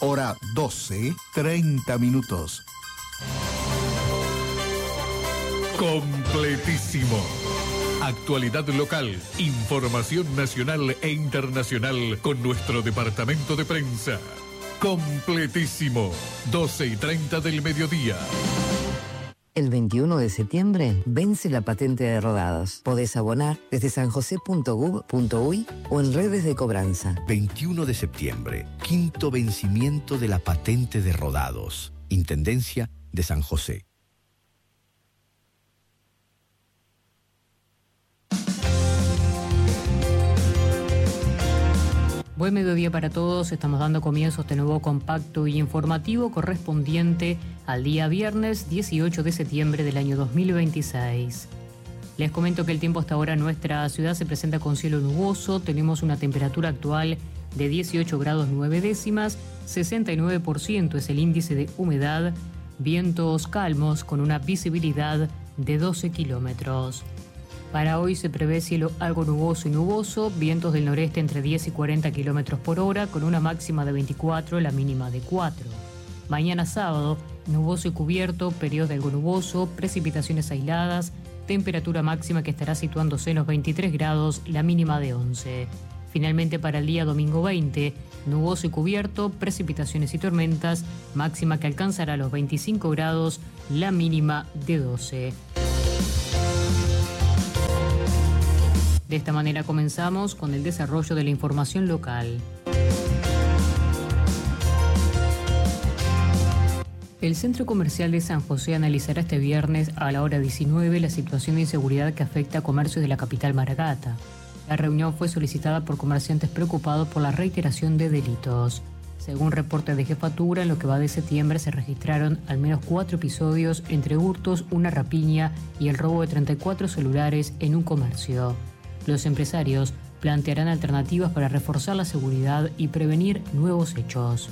Hora 12, 30 minutos. Completísimo. Actualidad local, información nacional e internacional con nuestro departamento de prensa. Completísimo. 12:30 del mediodía. El 21 de septiembre vence la patente de rodados. Podés abonar desde sanjose.gov.uy o en redes de cobranza. 21 de septiembre, quinto vencimiento de la patente de rodados. Intendencia de San José. Buen mediodía para todos. Estamos dando comienzo a este nuevo compacto y informativo correspondiente al día viernes 18 de septiembre del año 2026. Les comento que el tiempo hasta ahora en nuestra ciudad se presenta con cielo nuboso. Tenemos una temperatura actual de 18 grados 9 décimas, 69% es el índice de humedad, vientos calmos con una visibilidad de 12 kilómetros. Para hoy se prevé cielo algo nuboso y nuboso, vientos del noreste entre 10 y 40 kilómetros por hora, con una máxima de 24, la mínima de 4. Mañana sábado, nuboso y cubierto, periodos de algo nuboso, precipitaciones aisladas, temperatura máxima que estará situándose en los 23 grados, la mínima de 11. Finalmente para el día domingo 20, nuboso y cubierto, precipitaciones y tormentas, máxima que alcanzará los 25 grados, la mínima de 12. De esta manera comenzamos con el desarrollo de la información local. El Centro Comercial de San José analizará este viernes a la hora 19 la situación de inseguridad que afecta a comercios de la capital Maragata. La reunión fue solicitada por comerciantes preocupados por la reiteración de delitos. Según reporte de jefatura, en lo que va de septiembre se registraron al menos 4 episodios entre hurtos, una rapiña y el robo de 34 celulares en un comercio. Los empresarios plantearán alternativas para reforzar la seguridad y prevenir nuevos hechos.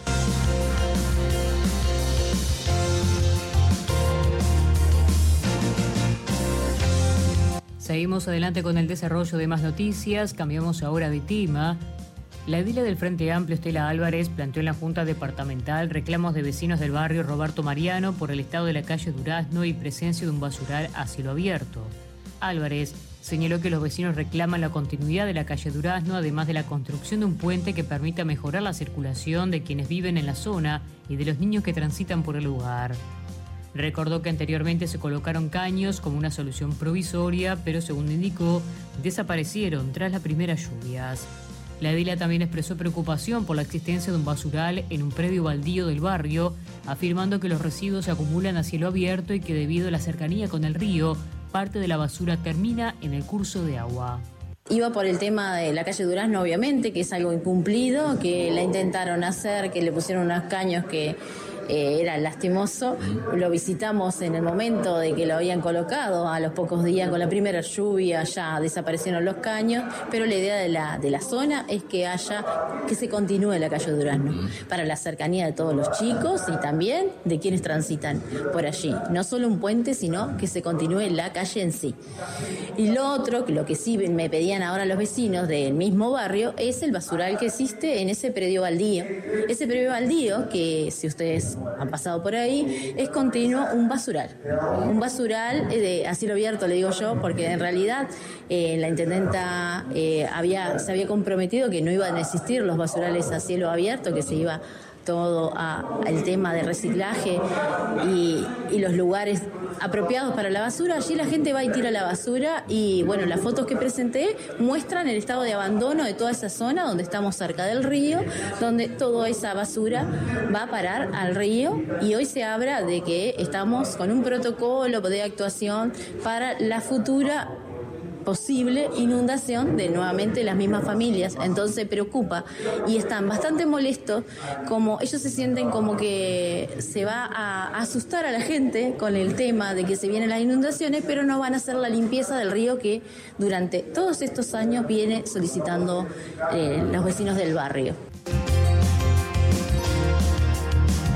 Seguimos adelante con el desarrollo de más noticias. Cambiamos ahora de tema. La edila del Frente Amplio, Estela Álvarez, planteó en la Junta Departamental reclamos de vecinos del barrio Roberto Mariano por el estado de la calle Durazno y presencia de un basural a cielo abierto. Álvarez señaló que los vecinos reclaman la continuidad de la calle Durazno, además de la construcción de un puente que permita mejorar la circulación de quienes viven en la zona y de los niños que transitan por el lugar. Recordó que anteriormente se colocaron caños como una solución provisoria, pero según indicó, desaparecieron tras las primeras lluvias. La edila también expresó preocupación por la existencia de un basural en un predio baldío del barrio, afirmando que los residuos se acumulan a cielo abierto y que debido a la cercanía con el río, parte de la basura termina en el curso de agua. Iba por el tema de la calle Durazno, obviamente, que es algo incumplido, que la intentaron hacer, que le pusieron unos caños que era lastimoso. Lo visitamos en el momento de que lo habían colocado, a los pocos días con la primera lluvia ya desaparecieron los caños, pero la idea de la zona es que se continúe la calle Durazno, para la cercanía de todos los chicos y también de quienes transitan por allí. No solo un puente, sino que se continúe la calle en sí. Y lo otro, lo que sí me pedían ahora los vecinos del mismo barrio, es el basural que existe en ese predio baldío. Ese predio baldío, que si ustedes han pasado por ahí, es continuo un basural a cielo abierto, le digo yo, porque en realidad la intendenta se había comprometido que no iban a existir los basurales a cielo abierto, que se iba todo al tema de reciclaje y los lugares apropiados para la basura. Allí la gente va y tira la basura y bueno, las fotos que presenté muestran el estado de abandono de toda esa zona donde estamos cerca del río, donde toda esa basura va a parar al río, y hoy se habla de que estamos con un protocolo de actuación para la futura posible inundación de nuevamente las mismas familias. Entonces preocupa y están bastante molestos, como ellos se sienten como que se va a asustar a la gente con el tema de que se vienen las inundaciones, pero no van a hacer la limpieza del río que durante todos estos años viene solicitando los vecinos del barrio.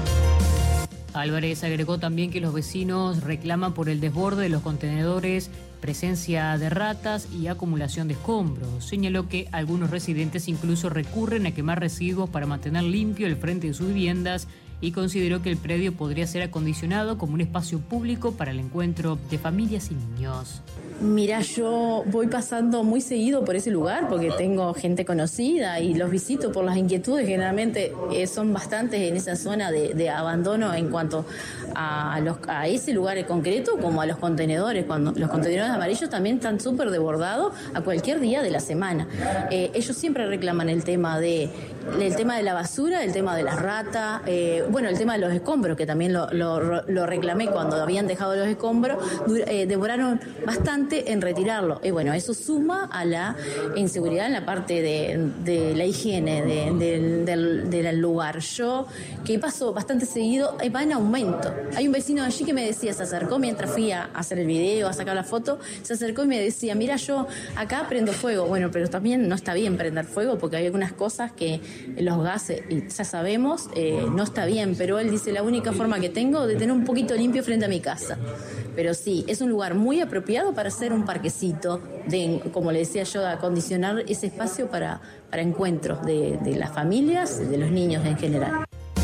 Álvarez agregó también que los vecinos reclaman por el desborde de los contenedores presencia de ratas y acumulación de escombros. Señaló que algunos residentes incluso recurren a quemar residuos para mantener limpio el frente de sus viviendas y consideró que el predio podría ser acondicionado como un espacio público para el encuentro de familias y niños. Mira, yo voy pasando muy seguido por ese lugar porque tengo gente conocida y los visito por las inquietudes. Generalmente son bastantes en esa zona de abandono en cuanto a ese lugar en concreto, como a los contenedores. Cuando los contenedores amarillos también están súper desbordados a cualquier día de la semana. Ellos siempre reclaman el tema de la basura, el tema de las ratas, el tema de los escombros, que también lo reclamé cuando habían dejado los escombros. Demoraron bastante en retirarlo. Y bueno, eso suma a la inseguridad en la parte de la higiene del lugar. Yo, que paso bastante seguido, va en aumento. Hay un vecino allí que me decía, se acercó mientras fui a hacer el video, a sacar la foto, se acercó y me decía, mira, yo acá prendo fuego. Bueno, pero también no está bien prender fuego porque hay algunas cosas que los gases, y ya sabemos, no está bien, pero él dice, la única forma que tengo de tener un poquito limpio frente a mi casa. Pero sí, es un lugar muy apropiado para hacer un parquecito, como le decía yo, acondicionar ese espacio para encuentros de las familias, de los niños en general.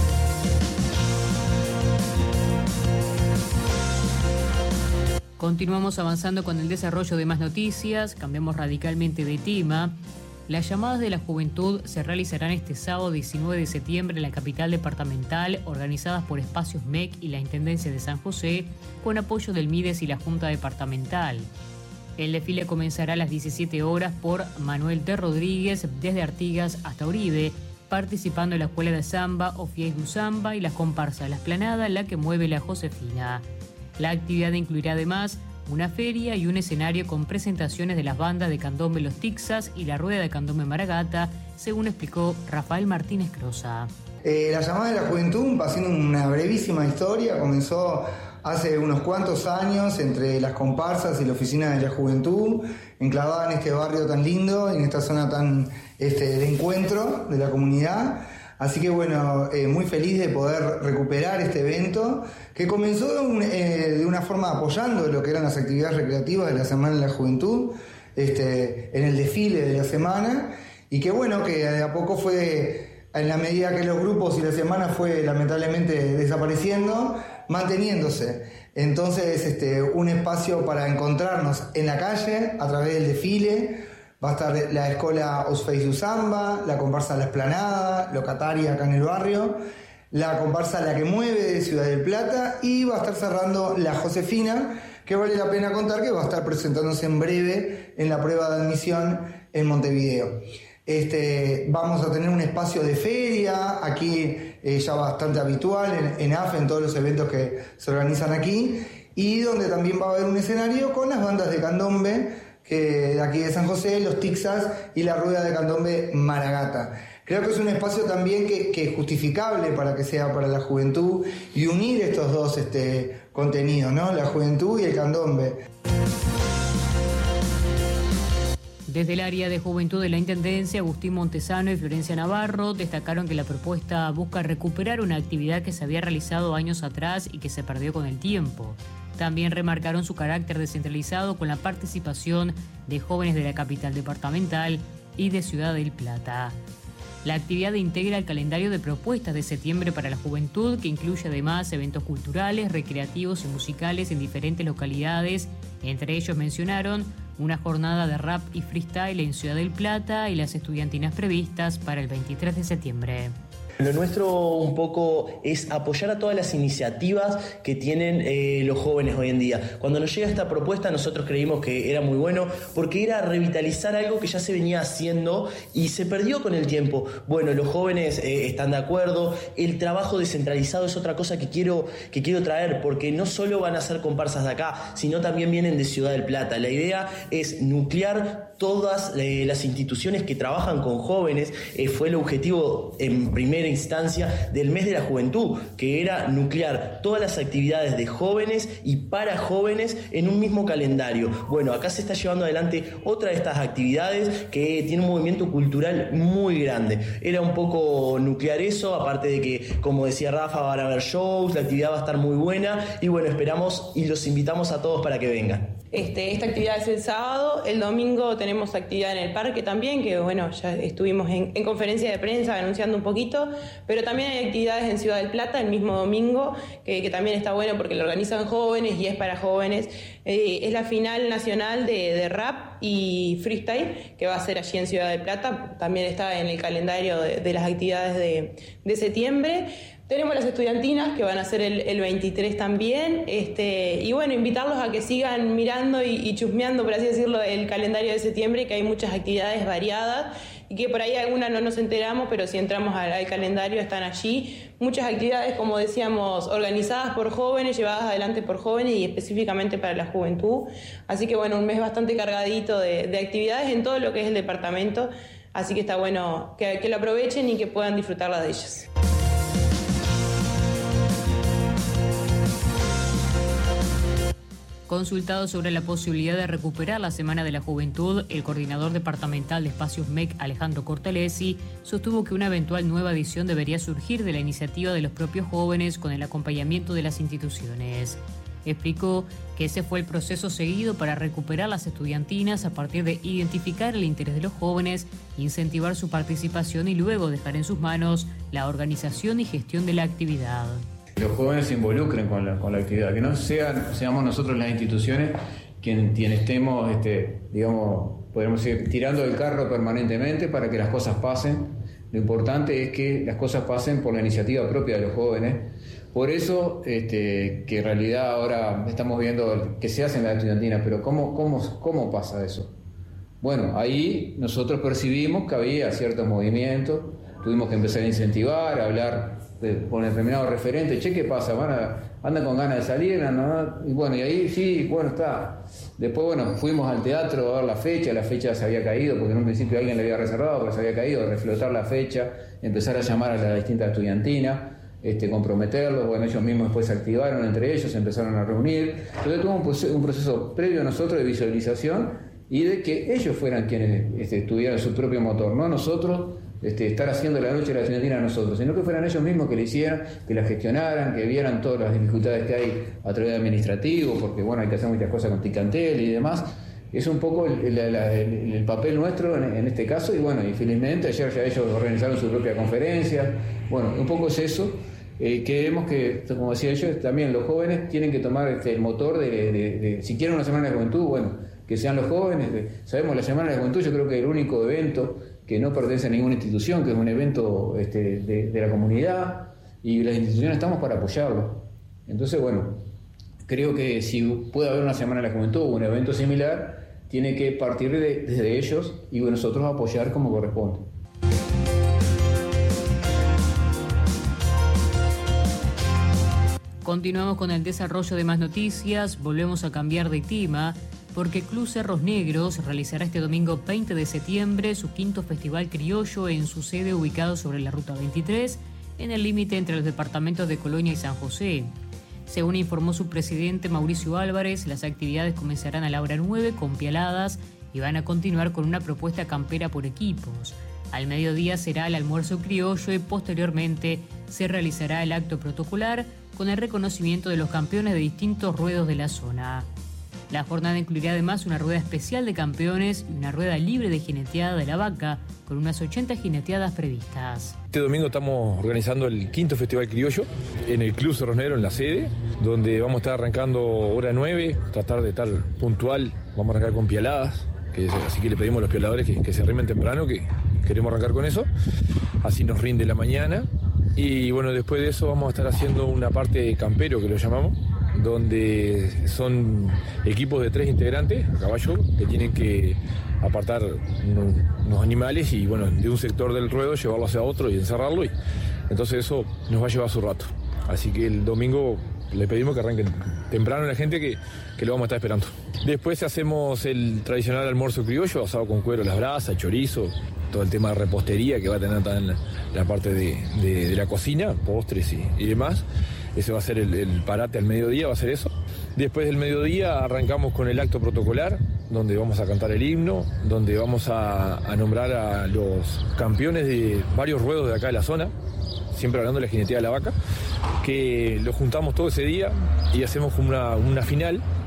Continuamos avanzando con el desarrollo de más noticias, cambiamos radicalmente de tema. Las llamadas de la juventud se realizarán este sábado 19 de septiembre en la capital departamental, organizadas por Espacios MEC y la Intendencia de San José, con apoyo del MIDES y la Junta Departamental. El desfile comenzará a las 17 horas por Manuel T. Rodríguez, desde Artigas hasta Uribe, participando en la Escuela de Samba, Ofies du Samba y las comparsas La Esplanada, la que mueve la Josefina. La actividad incluirá además una feria y un escenario con presentaciones de las bandas de candombe Los Tixas y la rueda de candombe Maragata, según explicó Rafael Martínez Crosa. La llamada de la juventud, haciendo una brevísima historia, comenzó hace unos cuantos años entre las comparsas y la oficina de la juventud, enclavada en este barrio tan lindo, en esta zona tan de encuentro de la comunidad. Así que bueno, muy feliz de poder recuperar este evento que comenzó de una forma apoyando lo que eran las actividades recreativas de la Semana de la Juventud, en el desfile de la semana, y que bueno, que de a poco fue, en la medida que los grupos y la semana fue lamentablemente desapareciendo, manteniéndose. Entonces, un espacio para encontrarnos en la calle a través del desfile. Va a estar la escuela Ofies du Samba, la comparsa La Esplanada, Locataria acá en el barrio, la comparsa La que mueve de Ciudad del Plata, y va a estar cerrando la Josefina, que vale la pena contar que va a estar presentándose en breve en la prueba de admisión en Montevideo. Vamos a tener un espacio de feria aquí ya bastante habitual en AFE, en todos los eventos que se organizan aquí, y donde también va a haber un escenario con las bandas de candombe que de aquí de San José, Los Tixas y la rueda de candombe Maragata. Creo que es un espacio también que es justificable para que sea para la juventud y unir estos dos contenidos, ¿no? La juventud y el candombe. Desde el área de juventud de la Intendencia, Agustín Montesano y Florencia Navarro destacaron que la propuesta busca recuperar una actividad que se había realizado años atrás y que se perdió con el tiempo. También remarcaron su carácter descentralizado con la participación de jóvenes de la capital departamental y de Ciudad del Plata. La actividad integra el calendario de propuestas de septiembre para la juventud, que incluye además eventos culturales, recreativos y musicales en diferentes localidades. Entre ellos mencionaron una jornada de rap y freestyle en Ciudad del Plata y las estudiantinas previstas para el 23 de septiembre. Lo nuestro un poco es apoyar a todas las iniciativas que tienen los jóvenes hoy en día. Cuando nos llega esta propuesta nosotros creímos que era muy bueno porque era revitalizar algo que ya se venía haciendo y se perdió con el tiempo. Bueno, los jóvenes están de acuerdo, el trabajo descentralizado es otra cosa que quiero traer, porque no solo van a ser comparsas de acá, sino también vienen de Ciudad del Plata. La idea es nuclear todas las instituciones que trabajan con jóvenes. Fue el objetivo en primera instancia del mes de la juventud, que era nuclear todas las actividades de jóvenes y para jóvenes en un mismo calendario. Bueno, acá se está llevando adelante otra de estas actividades que tiene un movimiento cultural muy grande. Era un poco nuclear eso, aparte de que, como decía Rafa, van a haber shows, la actividad va a estar muy buena y bueno, esperamos y los invitamos a todos para que vengan. Esta actividad es el sábado, el domingo tenemos actividad en el parque también, que bueno, ya estuvimos en conferencia de prensa anunciando un poquito, pero también hay actividades en Ciudad del Plata el mismo domingo, que también está bueno porque lo organizan jóvenes y es para jóvenes. Es la final nacional de rap y freestyle, que va a ser allí en Ciudad del Plata, también está en el calendario de las actividades de septiembre. Tenemos las estudiantinas que van a ser el 23 también, y bueno, invitarlos a que sigan mirando y chusmeando, por así decirlo, el calendario de septiembre, que hay muchas actividades variadas y que por ahí algunas no nos enteramos, pero si entramos al calendario están allí. Muchas actividades, como decíamos, organizadas por jóvenes, llevadas adelante por jóvenes y específicamente para la juventud. Así que bueno, un mes bastante cargadito de actividades en todo lo que es el departamento, así que está bueno que lo aprovechen y que puedan disfrutarlas de ellas. Consultado sobre la posibilidad de recuperar la Semana de la Juventud, el coordinador departamental de Espacios MEC, Alejandro Cortelesi, sostuvo que una eventual nueva edición debería surgir de la iniciativa de los propios jóvenes con el acompañamiento de las instituciones. Explicó que ese fue el proceso seguido para recuperar las estudiantinas a partir de identificar el interés de los jóvenes, incentivar su participación y luego dejar en sus manos la organización y gestión de la actividad. Los jóvenes se involucren con la actividad, que no seamos nosotros las instituciones quienes estemos, podemos ir tirando el carro permanentemente para que las cosas pasen. Lo importante es que las cosas pasen por la iniciativa propia de los jóvenes. Por eso, que en realidad ahora estamos viendo que se hace en la estudiantina, pero ¿cómo pasa eso? Bueno, ahí nosotros percibimos que había ciertos movimientos, tuvimos que empezar a incentivar, a hablar con determinado referente, ¿qué pasa? ¿Andan con ganas de salir? ¿No? Y bueno, y ahí sí, bueno, está. Después, bueno, fuimos al teatro a ver la fecha se había caído, porque en un principio alguien le había reservado, pero se había caído, reflotar la fecha, empezar a llamar a las distintas estudiantinas, comprometerlos, bueno, ellos mismos después se activaron entre ellos, se empezaron a reunir. Entonces tuvo un proceso previo a nosotros de visualización y de que ellos fueran quienes tuvieran su propio motor, no nosotros estar haciendo la noche de la estudiantina a nosotros, sino que fueran ellos mismos que la hicieran, que la gestionaran, que vieran todas las dificultades que hay a través de administrativo, porque bueno, hay que hacer muchas cosas con Ticantel y demás. Es un poco el papel nuestro en este caso, y bueno, y felizmente ayer ya ellos organizaron su propia conferencia. Bueno, un poco es eso. Creemos que, como decía ellos, también los jóvenes tienen que tomar el motor de si quieren una semana de juventud, bueno, que sean los jóvenes. Sabemos, la semana de juventud yo creo que es el único evento que no pertenece a ninguna institución, que es un evento de la comunidad, y las instituciones estamos para apoyarlo. Entonces, bueno, creo que si puede haber una Semana de la Juventud o un evento similar, tiene que partir desde ellos y nosotros apoyar como corresponde. Continuamos con el desarrollo de más noticias, volvemos a cambiar de tema, porque Club Cerros Negros realizará este domingo 20 de septiembre su quinto Festival Criollo en su sede ubicado sobre la Ruta 23, en el límite entre los departamentos de Colonia y San José. Según informó su presidente Mauricio Álvarez, las actividades comenzarán a la hora 9 con pialadas y van a continuar con una propuesta campera por equipos. Al mediodía será el almuerzo criollo y posteriormente se realizará el acto protocolar con el reconocimiento de los campeones de distintos ruedos de la zona. La jornada incluirá además una rueda especial de campeones y una rueda libre de jineteada de la vaca, con unas 80 jineteadas previstas. Este domingo estamos organizando el quinto Festival Criollo en el Club Cerros Negros, en la sede, donde vamos a estar arrancando hora 9, tratar de estar puntual, vamos a arrancar con pialadas, así que le pedimos a los pialadores que se arrimen temprano, que queremos arrancar con eso, así nos rinde la mañana. Y bueno, después de eso vamos a estar haciendo una parte campero, que lo llamamos, donde son equipos de 3 integrantes a caballo que tienen que apartar unos animales y bueno, de un sector del ruedo llevarlo hacia otro y encerrarlo, y entonces eso nos va a llevar su rato. Así que el domingo le pedimos que arranquen temprano a la gente que lo vamos a estar esperando. Después hacemos el tradicional almuerzo criollo, asado con cuero, las brasas, chorizo, todo el tema de repostería que va a tener también la parte de la cocina, postres y demás. Ese va a ser el parate al mediodía, va a ser eso. Después del mediodía arrancamos con el acto protocolar, donde vamos a cantar el himno, donde vamos a nombrar a los campeones de varios ruedos de acá de la zona, siempre hablando de la jineteada de la vaca, que lo juntamos todo ese día y hacemos una final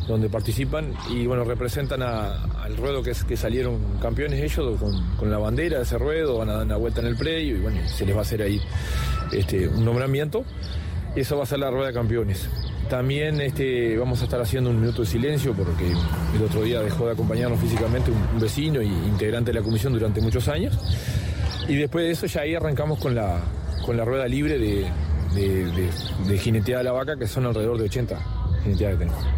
donde participan y bueno, representan al ruedo que salieron campeones ellos con la bandera de ese ruedo, van a dar una vuelta en el predio y bueno, se les va a hacer ahí un nombramiento. Eso va a ser la rueda de campeones. También vamos a estar haciendo un minuto de silencio porque el otro día dejó de acompañarnos físicamente un vecino y integrante de la comisión durante muchos años. Y después de eso ya ahí arrancamos con la rueda libre de jineteada de la vaca, que son alrededor de 80 jineteadas que tenemos.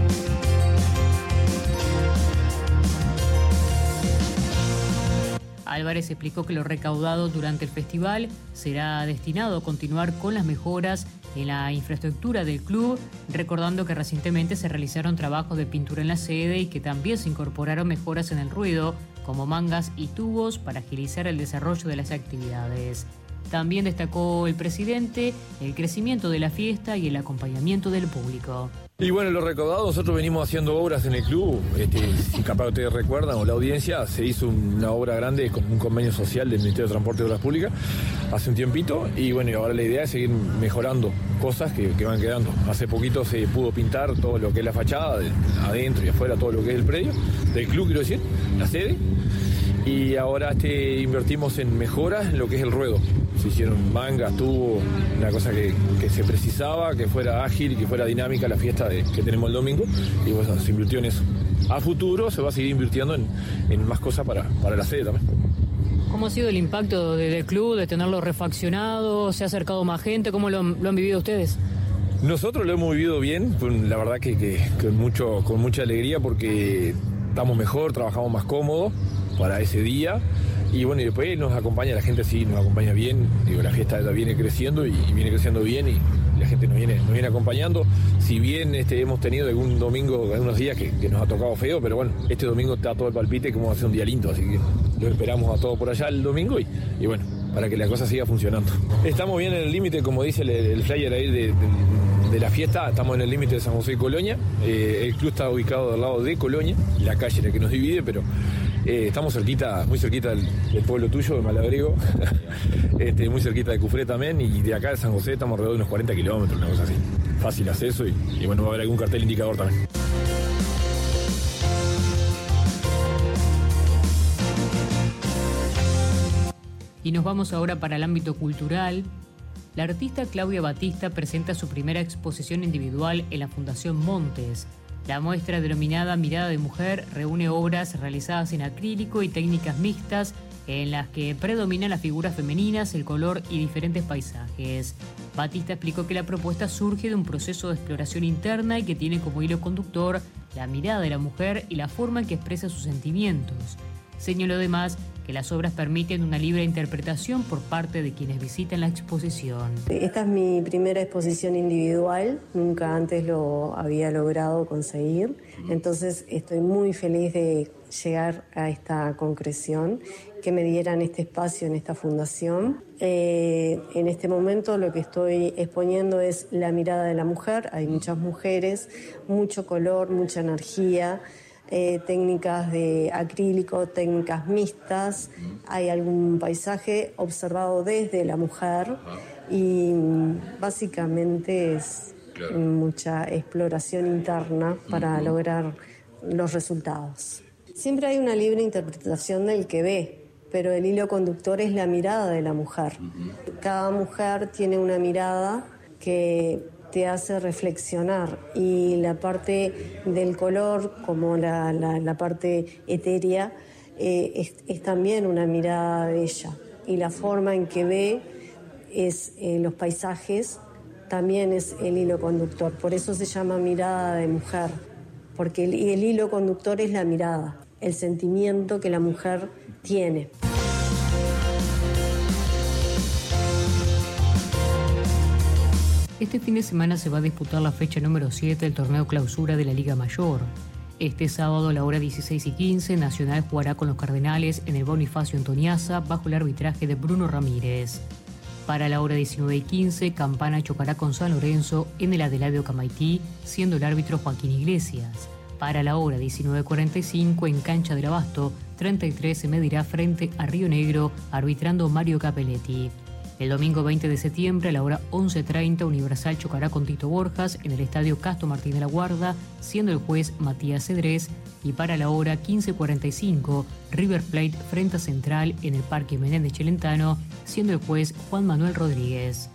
Álvarez explicó que lo recaudado durante el festival será destinado a continuar con las mejoras en la infraestructura del club, recordando que recientemente se realizaron trabajos de pintura en la sede y que también se incorporaron mejoras en el ruedo, como mangas y tubos, para agilizar el desarrollo de las actividades. También destacó el presidente el crecimiento de la fiesta y el acompañamiento del público. Y bueno, lo recaudado, nosotros venimos haciendo obras en el club, si capaz ustedes recuerdan, o la audiencia, se hizo una obra grande con un convenio social del Ministerio de Transporte y Obras Públicas hace un tiempito, y bueno, y ahora la idea es seguir mejorando cosas que van quedando. Hace poquito se pudo pintar todo lo que es la fachada, adentro y afuera, todo lo que es el predio, del club, quiero decir, la sede, y ahora invertimos en mejoras en lo que es el ruedo. Se hicieron mangas, tubos, una cosa que se precisaba, que fuera ágil y que fuera dinámica la fiesta que tenemos el domingo, y bueno, se invirtió en eso. A futuro se va a seguir invirtiendo en más cosas para la sede también. ¿Cómo ha sido el impacto del club, de tenerlo refaccionado? ¿Se ha acercado más gente? ¿Cómo lo han vivido ustedes? Nosotros lo hemos vivido bien, la verdad que con mucha alegría, porque estamos mejor, trabajamos más cómodo para ese día. Y bueno, y después nos acompaña, la gente sí nos acompaña bien, la fiesta viene creciendo y viene creciendo bien y la gente nos viene acompañando. Si bien hemos tenido algún domingo, algunos días que nos ha tocado feo, pero bueno, este domingo está todo el palpite, como va a ser un día lindo, así que lo esperamos a todos por allá el domingo y bueno, para que la cosa siga funcionando. Estamos bien en el límite, como dice el flyer ahí de la fiesta, estamos en el límite de San José y Colonia. El club está ubicado del lado de Colonia, la calle es la que nos divide, pero estamos muy cerquita del pueblo tuyo, de Malabrego, muy cerquita de Cufré también, y de acá de San José estamos alrededor de unos 40 kilómetros, una cosa así. Fácil acceso y bueno, va a haber algún cartel indicador también. Y nos vamos ahora para el ámbito cultural. La artista Claudia Batista presenta su primera exposición individual en la Fundación Montes. La muestra denominada Mirada de Mujer reúne obras realizadas en acrílico y técnicas mixtas en las que predominan las figuras femeninas, el color y diferentes paisajes. Batista explicó que la propuesta surge de un proceso de exploración interna y que tiene como hilo conductor la mirada de la mujer y la forma en que expresa sus sentimientos. Señaló además que las obras permiten una libre interpretación por parte de quienes visitan la exposición. Esta es mi primera exposición individual, nunca antes lo había logrado conseguir, entonces estoy muy feliz de llegar a esta concreción, que me dieran este espacio en esta fundación. En este momento lo que estoy exponiendo es la mirada de la mujer, hay muchas mujeres, mucho color, mucha energía, técnicas de acrílico, técnicas mixtas, hay algún paisaje observado desde la mujer y básicamente es mucha exploración interna para lograr los resultados. Siempre hay una libre interpretación del que ve, pero el hilo conductor es la mirada de la mujer. Cada mujer tiene una mirada que te hace reflexionar y la parte del color, como la parte etérea, es también una mirada de ella. Y la forma en que ve los paisajes también es el hilo conductor. Por eso se llama mirada de mujer, porque el hilo conductor es la mirada, el sentimiento que la mujer tiene. Este fin de semana se va a disputar la fecha número 7 del torneo clausura de la Liga Mayor. Este sábado a la hora 16:15, Nacional jugará con los Cardenales en el Bonifacio Antoniazza bajo el arbitraje de Bruno Ramírez. Para la hora 19:15, Campana chocará con San Lorenzo en el Adelaide Camaití, siendo el árbitro Joaquín Iglesias. Para la hora 19:45, en Cancha del Abasto, 33 se medirá frente a Río Negro, arbitrando Mario Capelletti. El domingo 20 de septiembre, a la hora 11:30, Universal chocará con Tito Borjas en el estadio Castro Martín de la Guarda, siendo el juez Matías Cedrés, y para la hora 15:45, River Plate frente a Central en el Parque Menéndez Celentano, siendo el juez Juan Manuel Rodríguez.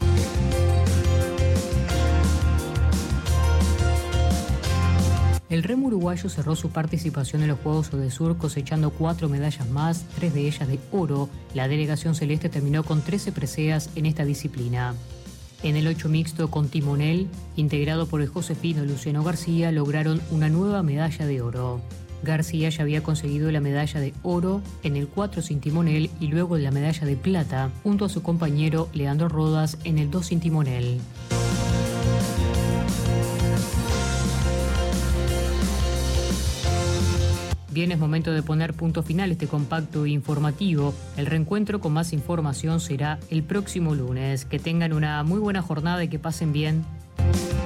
El remo uruguayo cerró su participación en los Juegos Odesur cosechando 4 medallas más, 3 de ellas de oro. La delegación celeste terminó con 13 preseas en esta disciplina. En el 8 mixto con timonel, integrado por el josefino Luciano García, lograron una nueva medalla de oro. García ya había conseguido la medalla de oro en el 4 sin timonel y luego la medalla de plata, junto a su compañero Leandro Rodas en el 2 sin timonel. Bien, es momento de poner punto final a este compacto informativo. El reencuentro con más información será el próximo lunes. Que tengan una muy buena jornada y que pasen bien.